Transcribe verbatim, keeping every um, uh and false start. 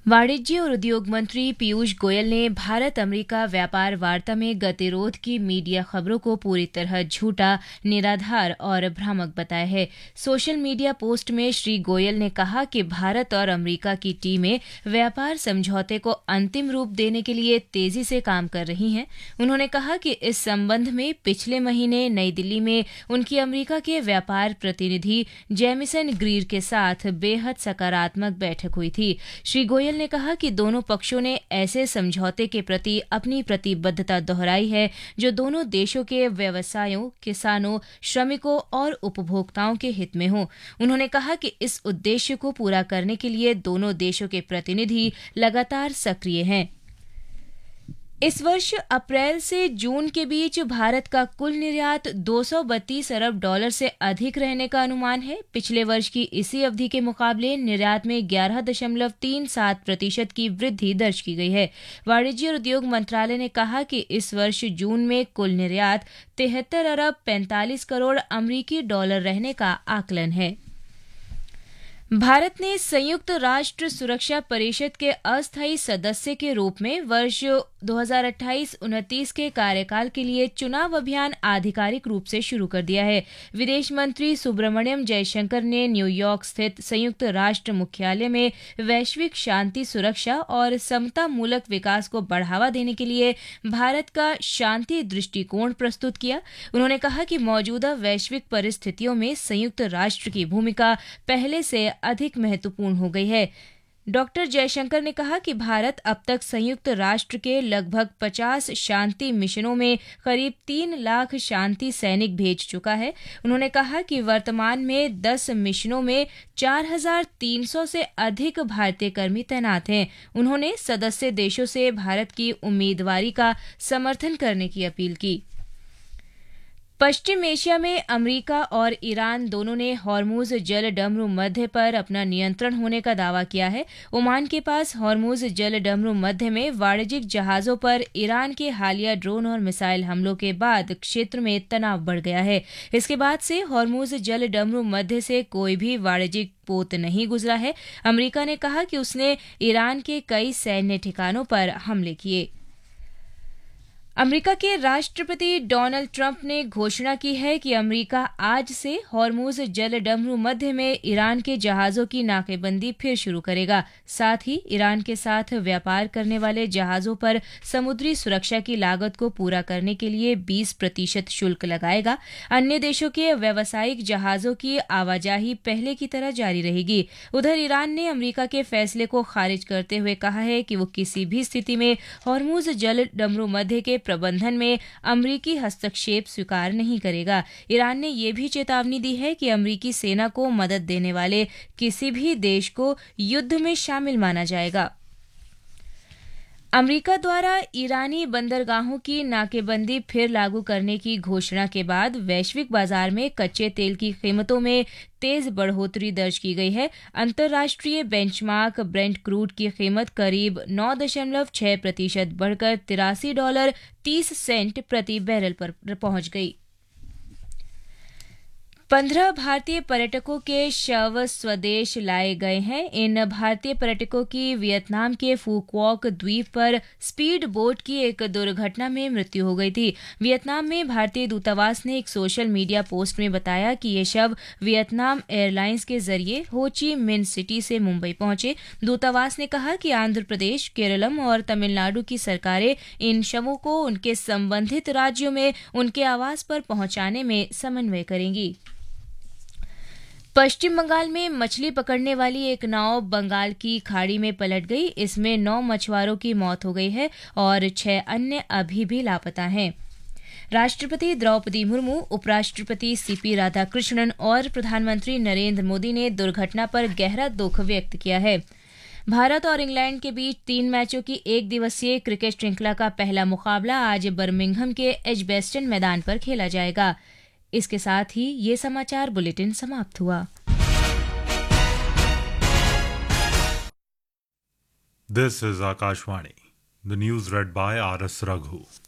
वाणिज्य और उद्योग मंत्री पीयूष गोयल ने भारत अमेरिका व्यापार वार्ता में गतिरोध की मीडिया खबरों को पूरी तरह झूठा, निराधार और भ्रामक बताया है। सोशल मीडिया पोस्ट में श्री गोयल ने कहा कि भारत और अमेरिका की टीमें व्यापार समझौते को अंतिम रूप देने के लिए तेजी से काम कर रही हैं। उन्होंने कहा कि इस संबंध में पिछले महीने नई दिल्ली में उनकी अमेरिका के व्यापार प्रतिनिधि जेमिसन ग्रीर के साथ बेहद सकारात्मक बैठक हुई थी। श्री गोयल ने कहा कि दोनों पक्षों ने ऐसे समझौते के प्रति अपनी प्रतिबद्धता दोहराई है जो दोनों देशों के व्यवसायों, किसानों, श्रमिकों और उपभोक्ताओं के हित में हो। उन्होंने कहा कि इस उद्देश्य को पूरा करने के लिए दोनों देशों के प्रतिनिधि लगातार सक्रिय हैं। इस वर्ष अप्रैल से जून के बीच भारत का कुल निर्यात दो सौ बत्तीस अरब डॉलर से अधिक रहने का अनुमान है। पिछले वर्ष की इसी अवधि के मुकाबले निर्यात में ग्यारह दशमलव तीन सात प्रतिशत की वृद्धि दर्ज की गई है। वाणिज्य और उद्योग मंत्रालय ने कहा कि इस वर्ष जून में कुल निर्यात तिहत्तर अरब पैंतालीस करोड़ अमरीकी डॉलर रहने का आकलन है। भारत ने संयुक्त राष्ट्र सुरक्षा परिषद के अस्थायी सदस्य के रूप में वर्ष दो हज़ार अट्ठाईस उनतीस के कार्यकाल के लिए चुनाव अभियान आधिकारिक रूप से शुरू कर दिया है। विदेश मंत्री सुब्रमण्यम जयशंकर ने न्यूयॉर्क स्थित संयुक्त राष्ट्र मुख्यालय में वैश्विक शांति, सुरक्षा और समता मूलक विकास को बढ़ावा देने के लिए भारत का शांति दृष्टिकोण प्रस्तुत किया। उन्होंने कहा कि मौजूदा वैश्विक परिस्थितियों में संयुक्त राष्ट्र की भूमिका पहले से अधिक महत्वपूर्ण हो गई है। डॉक्टर जयशंकर ने कहा कि भारत अब तक संयुक्त राष्ट्र के लगभग पचास शांति मिशनों में करीब तीन लाख शांति सैनिक भेज चुका है। उन्होंने कहा कि वर्तमान में दस मिशनों में चार हज़ार तीन सौ से अधिक भारतीय कर्मी तैनात हैं। उन्होंने सदस्य देशों से भारत की उम्मीदवारी का समर्थन करने की अपील की। पश्चिम एशिया में अमेरिका और ईरान दोनों ने हॉर्मुज जल डमरू मध्य पर अपना नियंत्रण होने का दावा किया है। ओमान के पास हॉर्मुज जल डमरू मध्य में वाणिज्यिक जहाजों पर ईरान के हालिया ड्रोन और मिसाइल हमलों के बाद क्षेत्र में तनाव बढ़ गया है। इसके बाद से हॉर्मुज जल डमरू मध्य से कोई भी वाणिज्यिक पोत नहीं गुजरा है। अमेरिका ने कहा कि उसने ईरान के कई सैन्य ठिकानों पर हमले किए। अमेरिका के राष्ट्रपति डोनाल्ड ट्रंप ने घोषणा की है कि अमेरिका आज से हॉर्मुज जल डमरू मध्य में ईरान के जहाजों की नाकेबंदी फिर शुरू करेगा। साथ ही ईरान के साथ व्यापार करने वाले जहाजों पर समुद्री सुरक्षा की लागत को पूरा करने के लिए बीस प्रतिशत शुल्क लगाएगा। अन्य देशों के व्यावसायिक जहाजों की आवाजाही पहले की तरह जारी रहेगी। उधर ईरान ने अमेरिका के फैसले को खारिज करते हुए कहा है कि वो किसी भी स्थिति में हॉर्मुज जल डमरू मध्य के प्रबंधन में अमेरिकी हस्तक्षेप स्वीकार नहीं करेगा। ईरान ने यह भी चेतावनी दी है कि अमेरिकी सेना को मदद देने वाले किसी भी देश को युद्ध में शामिल माना जाएगा। अमेरिका द्वारा ईरानी बंदरगाहों की नाकेबंदी फिर लागू करने की घोषणा के बाद वैश्विक बाजार में कच्चे तेल की कीमतों में तेज बढ़ोतरी दर्ज की गई है। अंतर्राष्ट्रीय बेंचमार्क ब्रेंट क्रूड की कीमत करीब नौ दशमलव छह प्रतिशत बढ़कर तिरासी डॉलर तीस सेंट प्रति बैरल पर पहुंच गई। पंद्रह भारतीय पर्यटकों के शव स्वदेश लाए गए हैं। इन भारतीय पर्यटकों की वियतनाम के फुक्वाक द्वीप पर स्पीड बोट की एक दुर्घटना में मृत्यु हो गई थी। वियतनाम में भारतीय दूतावास ने एक सोशल मीडिया पोस्ट में बताया कि ये शव वियतनाम एयरलाइंस के जरिए हो ची मिन सिटी से मुंबई पहुंचे। दूतावास ने कहा कि आंध्र प्रदेश, केरलम और तमिलनाडु की सरकारें इन शवों को उनके संबंधित राज्यों में उनके आवास पर पहुंचाने में समन्वय करेंगी। पश्चिम बंगाल में मछली पकड़ने वाली एक नाव बंगाल की खाड़ी में पलट गई। इसमें नौ मछुआरों की मौत हो गई है और छह अन्य अभी भी लापता हैं। राष्ट्रपति द्रौपदी मुर्मू, उपराष्ट्रपति सीपी राधाकृष्णन और प्रधानमंत्री नरेंद्र मोदी ने दुर्घटना पर गहरा दुख व्यक्त किया है। भारत और इंग्लैंड के बीच तीन मैचों की एक दिवसीय क्रिकेट श्रृंखला का पहला मुकाबला आज बर्मिंघम के एजबेस्टन मैदान पर खेला जाएगा। इसके साथ ही ये समाचार बुलेटिन समाप्त हुआ। This is Akashvani, the news red bye R S Raghu.